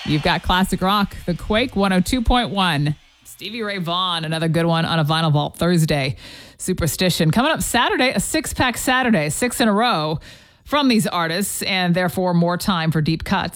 You've got classic rock, the Quake 102.1. Stevie Ray Vaughan, another good one on a Vinyl Vault Thursday. Superstition. Coming up Saturday, a six-pack Saturday, 6 in a row from these artists, and therefore more time for deep cuts.